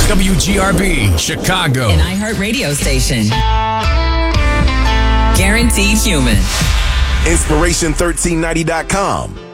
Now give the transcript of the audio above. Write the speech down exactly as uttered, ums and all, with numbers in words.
W G R B, Chicago. An iHeart radio station. Guaranteed human. Inspiration thirteen ninety dot com.